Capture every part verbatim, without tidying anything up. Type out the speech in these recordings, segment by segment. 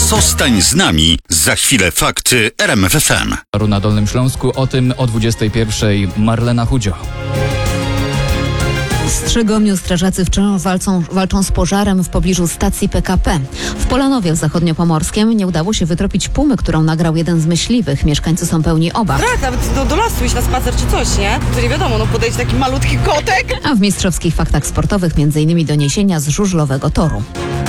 Zostań z nami. Za chwilę fakty R M F F M. Na Dolnym Śląsku, o tym o dwudziestej pierwszej. Marlena Chudzio. W Strzygomiu strażacy wciąż walczą, walczą z pożarem w pobliżu stacji P K P. W Polanowie w zachodniopomorskiem nie udało się wytropić pumy, którą nagrał jeden z myśliwych. Mieszkańcy są pełni obaw. Tak, nawet do, do lasu iść na spacer czy coś, nie? To nie wiadomo, no podejść taki malutki kotek. A w mistrzowskich faktach sportowych między innymi doniesienia z żużlowego toru.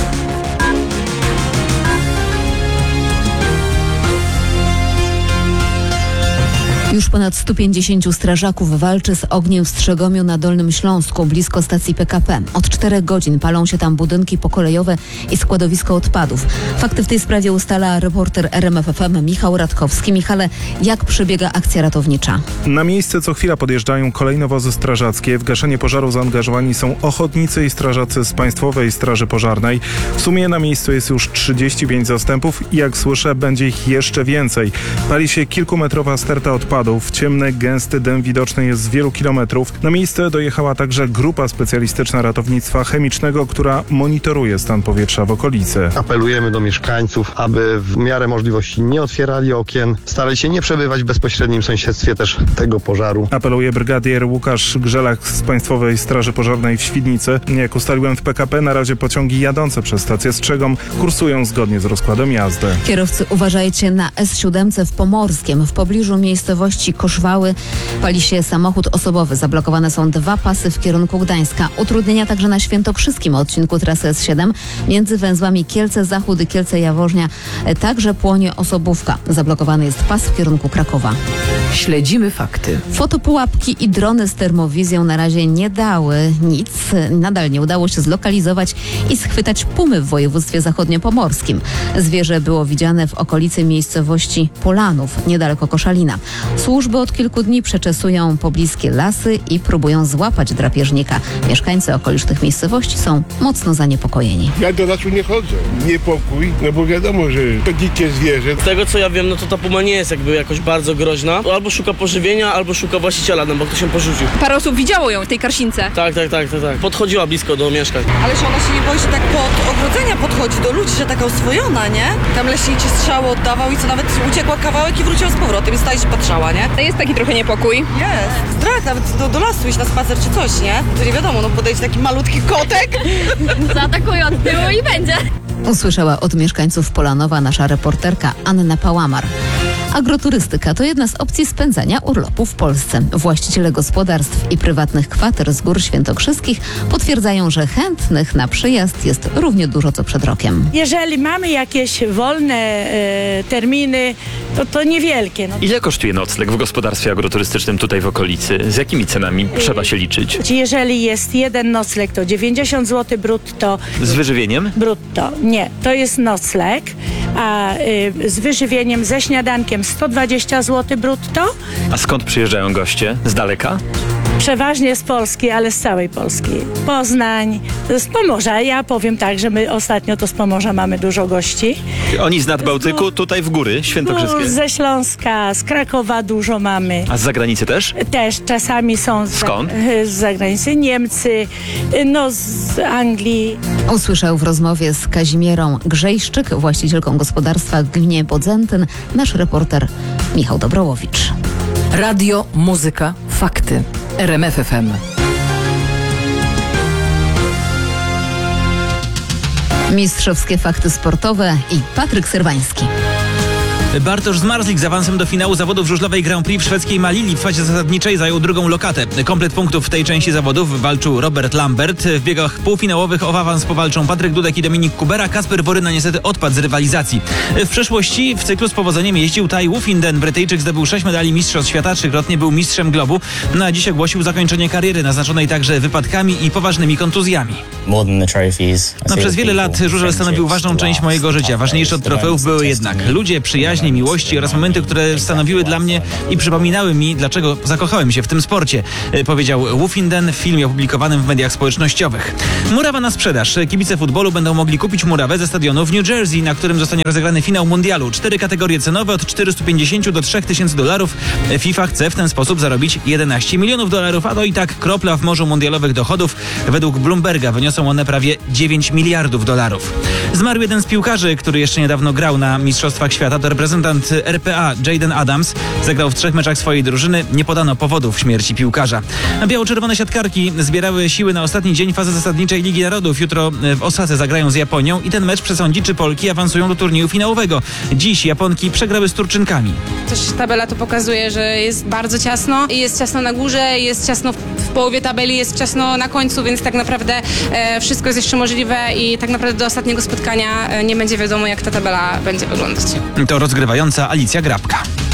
Już ponad stu pięćdziesięciu strażaków walczy z ogniem w Strzygomiu na Dolnym Śląsku, blisko stacji P K P. Od czterech godzin palą się tam budynki pokolejowe i składowisko odpadów. Fakty w tej sprawie ustala reporter R M F F M Michał Radkowski. Michale, jak przebiega akcja ratownicza? Na miejsce co chwila podjeżdżają kolejne wozy strażackie. W gaszenie pożaru zaangażowani są ochotnicy i strażacy z Państwowej Straży Pożarnej. W sumie na miejscu jest już trzydzieści pięć zastępów i jak słyszę, będzie ich jeszcze więcej. Pali się kilkumetrowa sterta odpadów. Ciemny, gęsty dym widoczny jest z wielu kilometrów. Na miejsce dojechała także grupa specjalistyczna ratownictwa chemicznego, która monitoruje stan powietrza w okolicy. Apelujemy do mieszkańców, aby w miarę możliwości nie otwierali okien, starali się nie przebywać w bezpośrednim sąsiedztwie też tego pożaru. Apeluje brygadier Łukasz Grzelak z Państwowej Straży Pożarnej w Świdnicy. Jak ustaliłem w P K P, na razie pociągi jadące przez stację Strzegom kursują zgodnie z rozkładem jazdy. Kierowcy, uważajcie na S siedem w Pomorskiem. W pobliżu miejscowości Koszwały pali się samochód osobowy. Zablokowane są dwa pasy w kierunku Gdańska. Utrudnienia także na świętokrzyskim odcinku trasy S siedem między węzłami Kielce Zachód i Kielce Jaworznia. Także płonie osobówka. Zablokowany jest pas w kierunku Krakowa. Śledzimy fakty. Fotopułapki i drony z termowizją na razie nie dały nic. Nadal nie udało się zlokalizować i schwytać pumy w województwie zachodniopomorskim. Zwierzę było widziane w okolicy miejscowości Polanów, niedaleko Koszalina. Służby od kilku dni przeczesują pobliskie lasy i próbują złapać drapieżnika. Mieszkańcy okolicznych miejscowości są mocno zaniepokojeni. Ja do lasu nie chodzę. Niepokój, no bo wiadomo, że to dzikie zwierzę. Z tego co ja wiem, no to ta puma nie jest jakby jakoś bardzo groźna. Albo szuka pożywienia, albo szuka właściciela, no bo ktoś się porzucił. Parę osób widziało ją w tej karsince. Tak, tak, tak, tak, tak. Podchodziła blisko do mieszkań. Ale że ona się nie boi, że tak pod ogrodzenia podchodzi do ludzi, że taka oswojona, nie? Tam leśnik ci strzały oddawał i co nawet uciekła kawałek i wróciła z powrotem i stała się patrzała, nie? To jest taki trochę niepokój. Jest. Strach nawet do, do lasu iść na spacer czy coś, nie? To nie wiadomo, no podejść taki malutki kotek. Zaatakują od tyłu i będzie. Usłyszała od mieszkańców Polanowa nasza reporterka Anna Pałamar. Agroturystyka to jedna z opcji spędzania urlopu w Polsce. Właściciele gospodarstw i prywatnych kwater z Gór Świętokrzyskich potwierdzają, że chętnych na przyjazd jest równie dużo co przed rokiem. Jeżeli mamy jakieś wolne e, terminy, to to niewielkie. No. Ile kosztuje nocleg w gospodarstwie agroturystycznym tutaj w okolicy? Z jakimi cenami trzeba się liczyć? Jeżeli jest jeden nocleg, to dziewięćdziesiąt złotych brutto. Z wyżywieniem? Brutto. Nie, to jest nocleg, a y, z wyżywieniem, ze śniadankiem sto dwadzieścia złotych brutto. A skąd przyjeżdżają goście? Z daleka? Przeważnie z Polski, ale z całej Polski. Poznań, z Pomorza. Ja powiem tak, że my ostatnio to z Pomorza mamy dużo gości. Oni z Nadbałtyku, tutaj w góry świętokrzyskie? No, ze Śląska, z Krakowa dużo mamy. A z zagranicy też? Też, czasami są z, Skąd? z zagranicy. Niemcy, no z Anglii. Usłyszał w rozmowie z Kazimierą Grzejszczyk, właścicielką gospodarstwa w gminie Bodzentyn, nasz reporter Michał Dobrołowicz. Radio, muzyka, fakty. R M F F M. Mistrzowskie fakty sportowe i Patryk Serwański. Bartosz Zmarzlik z awansem do finału zawodów żużlowej Grand Prix w szwedzkiej Malili w fazie zasadniczej zajął drugą lokatę. Komplet punktów w tej części zawodów walczył Robert Lambert. W biegach półfinałowych o awans powalczą Patryk Dudek i Dominik Kubera. Kasper Boryna niestety odpadł z rywalizacji. W przeszłości w cyklu z powodzeniem jeździł Tai Woffinden. Brytyjczyk zdobył sześć medali mistrzostw świata, trzykrotnie był mistrzem globu. No a dziś ogłosił zakończenie kariery naznaczonej także wypadkami i poważnymi kontuzjami. No, przez wiele lat żużel stanowił ważną część mojego życia. Ważniejsze od trofeów były jednak ludzie, przyjaźnie, przyjaźnie, miłości oraz momenty, które stanowiły dla mnie i przypominały mi, dlaczego zakochałem się w tym sporcie, powiedział Woffinden w filmie opublikowanym w mediach społecznościowych. Murawa na sprzedaż. Kibice futbolu będą mogli kupić murawę ze stadionu w New Jersey, na którym zostanie rozegrany finał mundialu. Cztery kategorie cenowe od czterystu pięćdziesięciu do trzech tysięcy dolarów. FIFA chce w ten sposób zarobić jedenaście milionów dolarów, a to i tak kropla w morzu mundialowych dochodów. Według Bloomberga wyniosą one prawie dziewięć miliardów dolarów. Zmarł jeden z piłkarzy, który jeszcze niedawno grał na Mistrzostwach Świata. To reprezentant R P A Jaden Adams. Zagrał w trzech meczach swojej drużyny. Nie podano powodów śmierci piłkarza. Biało-czerwone siatkarki zbierały siły na ostatni dzień fazy zasadniczej Ligi Narodów. Jutro w Osace zagrają z Japonią i ten mecz przesądzi, czy Polki awansują do turnieju finałowego. Dziś Japonki przegrały z Turczynkami. Też tabela to pokazuje, że jest bardzo ciasno. Jest ciasno na górze, jest ciasno w połowie tabeli, jest ciasno na końcu, więc tak naprawdę e, wszystko jest jeszcze możliwe i tak naprawdę do ostatniego spotkania e, nie będzie wiadomo, jak ta tabela będzie wyglądać. To rozgrywająca Alicja Grabka.